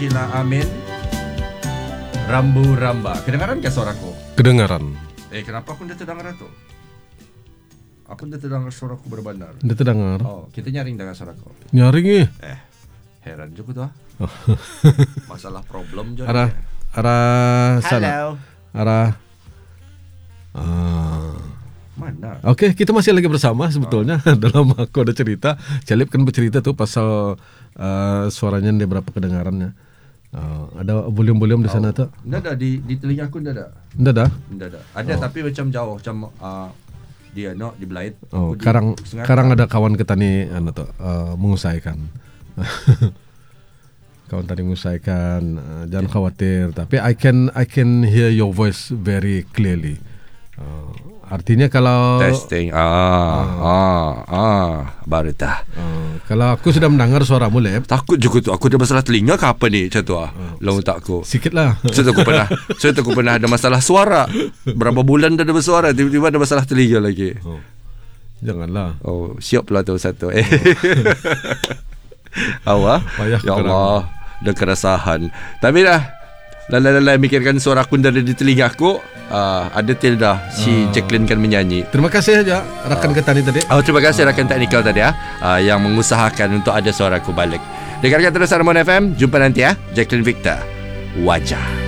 Gila Amin, Rambu Ramba. Kedengaran ke suaraku? Kedengaran. Kenapa aku tidak terdengar itu? Aku tidak terdengar suaraku berbenar. Tidak terdengar. Oh, kita nyaring dengan suaraku. Nyaring Heran juga tuh. Masalah problem jadi. Arah sana. Arah. Mana? Oke, kita masih lagi bersama sebetulnya dalam aku ada cerita. Calip kan bercerita tuh pasal suaranya dia berapa kedengarannya. Ada volume di sana tuh. Tidak ada di telingaku tidak ada. Tidak ada. Tidak ada. Ada tapi macam jauh macam dia di Belait. Oh, karang ada kawan kita nih mengusahakan. Kawan tadi mengusahakan, jangan khawatir. Tapi I can hear your voice very clearly. Artinya kalau testing baru dah. Kalau aku sudah mendengar suaramu, Lep. Takut juga tu. Aku ada masalah telinga ke apa ni macam tu Long tak aku. Sikit lah. Saya aku pernah ada masalah suara. Berapa bulan dah ada bersuara, tiba-tiba ada masalah telinga lagi. Janganlah. Siap lah tu satu. Awak. Ya Allah, dah keresahan. Tapi dah Lalai mikirkan suara aku dari di telinga aku. Ada Tilda si Jacqueline kan menyanyi. Terima kasih aja rakan kita ni tadi. Terima kasih rakan teknikal tadi yang mengusahakan untuk ada suara aku balik. Dengarkan terus Harmon FM. Jumpa nanti Jacqueline Victor, Wajah.